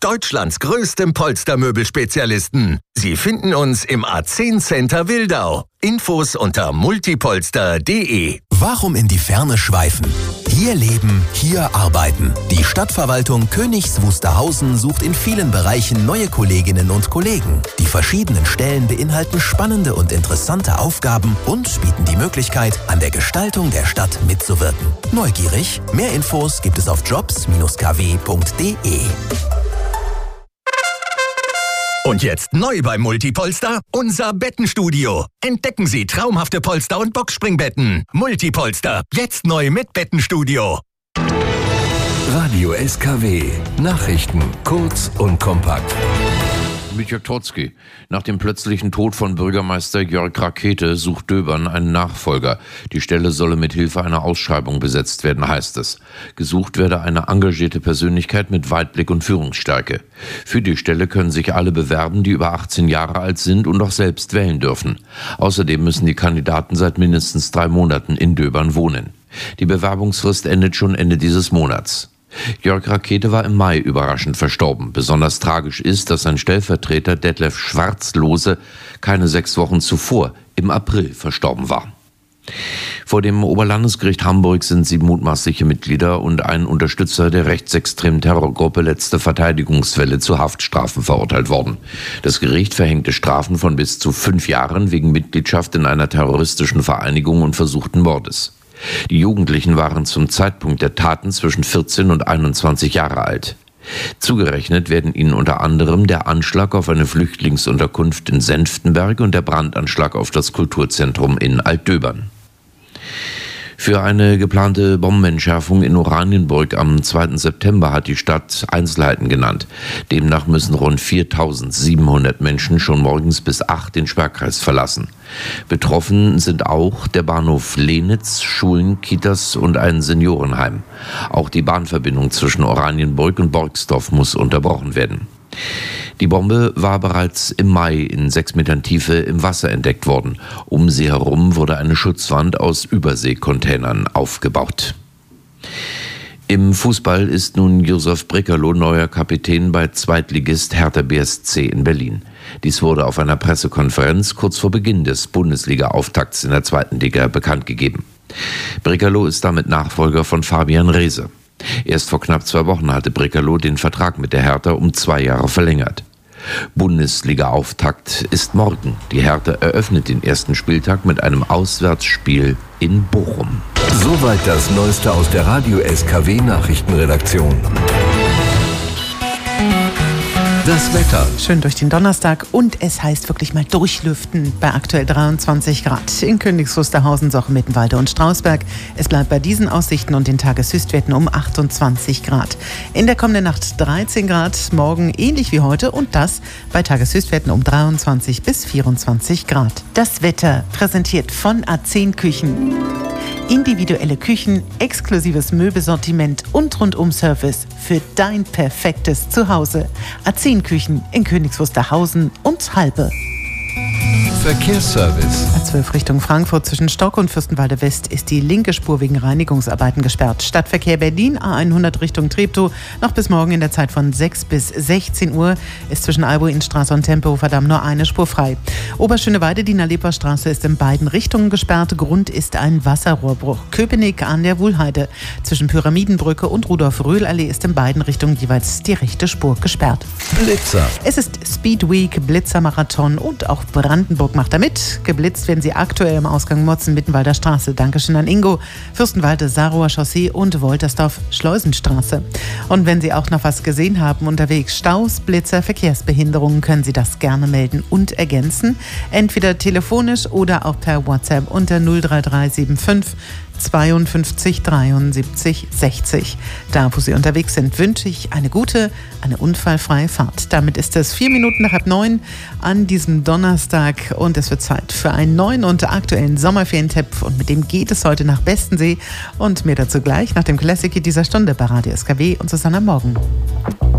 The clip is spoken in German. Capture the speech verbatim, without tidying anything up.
Deutschlands größtem Polstermöbelspezialisten. Sie finden uns im A zehn Center Wildau. Infos unter multipolster punkt de. Warum in die Ferne schweifen? Hier leben, hier arbeiten. Die Stadtverwaltung Königs Wusterhausen sucht in vielen Bereichen neue Kolleginnen und Kollegen. Die verschiedenen Stellen beinhalten spannende und interessante Aufgaben und bieten die Möglichkeit, an der Gestaltung der Stadt mitzuwirken. Neugierig? Mehr Infos gibt es auf jobs Bindestrich k w punkt de. Und jetzt neu bei Multipolster, unser Bettenstudio. Entdecken Sie traumhafte Polster- und Boxspringbetten. Multipolster, jetzt neu mit Bettenstudio. Radio S K W. Nachrichten kurz und kompakt. Mit Jörg Trotzki. Nach dem plötzlichen Tod von Bürgermeister Jörg Rakete sucht Döbern einen Nachfolger. Die Stelle solle mit Hilfe einer Ausschreibung besetzt werden, heißt es. Gesucht werde eine engagierte Persönlichkeit mit Weitblick und Führungsstärke. Für die Stelle können sich alle bewerben, die über achtzehn Jahre alt sind und auch selbst wählen dürfen. Außerdem müssen die Kandidaten seit mindestens drei Monaten in Döbern wohnen. Die Bewerbungsfrist endet schon Ende dieses Monats. Jörg Rakete war im Mai überraschend verstorben. Besonders tragisch ist, dass sein Stellvertreter Detlef Schwarzlose keine sechs Wochen zuvor, im April, verstorben war. Vor dem Oberlandesgericht Hamburg sind sieben mutmaßliche Mitglieder und ein Unterstützer der rechtsextremen Terrorgruppe Letzte Verteidigungswelle zu Haftstrafen verurteilt worden. Das Gericht verhängte Strafen von bis zu fünf Jahren wegen Mitgliedschaft in einer terroristischen Vereinigung und versuchten Mordes. Die Jugendlichen waren zum Zeitpunkt der Taten zwischen vierzehn und einundzwanzig Jahre alt. Zugerechnet werden ihnen unter anderem der Anschlag auf eine Flüchtlingsunterkunft in Senftenberg und der Brandanschlag auf das Kulturzentrum in Altdöbern. Für eine geplante Bombenentschärfung in Oranienburg am zweiten September hat die Stadt Einzelheiten genannt. Demnach müssen rund viertausendsiebenhundert Menschen schon morgens bis acht den Sperrkreis verlassen. Betroffen sind auch der Bahnhof Lenitz, Schulen, Kitas und ein Seniorenheim. Auch die Bahnverbindung zwischen Oranienburg und Borgsdorf muss unterbrochen werden. Die Bombe war bereits im Mai in sechs Metern Tiefe im Wasser entdeckt worden. Um sie herum wurde eine Schutzwand aus Überseekontainern aufgebaut. Im Fußball ist nun Josef Brekalo neuer Kapitän bei Zweitligist Hertha B S C in Berlin. Dies wurde auf einer Pressekonferenz kurz vor Beginn des Bundesliga-Auftakts in der zweiten Liga bekannt gegeben. Brekalo ist damit Nachfolger von Fabian Reese. Erst vor knapp zwei Wochen hatte Brekalo den Vertrag mit der Hertha um zwei Jahre verlängert. Bundesliga-Auftakt ist morgen. Die Hertha eröffnet den ersten Spieltag mit einem Auswärtsspiel in Bochum. Soweit das Neueste aus der Radio S K W Nachrichtenredaktion. Das Wetter. Schön durch den Donnerstag und es heißt wirklich mal durchlüften bei aktuell dreiundzwanzig Grad. In Königs Wusterhausen, Sochen, Mittenwalde und Strausberg. Es bleibt bei diesen Aussichten und den Tageshöchstwerten um achtundzwanzig Grad. In der kommenden Nacht dreizehn Grad, morgen ähnlich wie heute und das bei Tageshöchstwerten um dreiundzwanzig bis vierundzwanzig Grad. Das Wetter präsentiert von A zehn Küchen. Individuelle Küchen, exklusives Möbelsortiment und Rundum-Service für dein perfektes Zuhause. A zehn Küchen in Königs Wusterhausen und Halbe. Verkehrsservice. A zwölf Richtung Frankfurt zwischen Stock und Fürstenwalde West ist die linke Spur wegen Reinigungsarbeiten gesperrt. Stadtverkehr Berlin, A hundert Richtung Treptow. Noch bis morgen in der Zeit von sechs bis sechzehn Uhr ist zwischen Albuinstraße und Tempelhofer Damm nur eine Spur frei. Oberschöneweide, Diener-Leper-Straße ist in beiden Richtungen gesperrt. Grund ist ein Wasserrohrbruch. Köpenick an der Wuhlheide. Zwischen Pyramidenbrücke und Rudolf-Röhl-Allee ist in beiden Richtungen jeweils die rechte Spur gesperrt. Blitzer. Es ist Speed Week, Blitzermarathon und auch Brandenburg macht da mit. Geblitzt werden sie aktuell im Ausgang Motzen, Mittenwalder Straße. Dankeschön an Ingo. Fürstenwalde, Sarower Chaussee und Woltersdorf, Schleusenstraße. Und wenn Sie auch noch was gesehen haben unterwegs, Staus, Blitzer, Verkehrsbehinderungen, können Sie das gerne melden und ergänzen. Entweder telefonisch oder auch per WhatsApp unter null drei drei sieben fünf zweiundfünfzig dreiundsiebzig sechzig. Da, wo Sie unterwegs sind, wünsche ich eine gute, eine unfallfreie Fahrt. Damit ist es vier Minuten nach halb neun an diesem Donnerstag und es wird Zeit für einen neuen und aktuellen Sommerferientipp und mit dem geht es heute nach Bestensee und mehr dazu gleich nach dem Classic dieser Stunde bei Radio S K W und Susanne Morgen.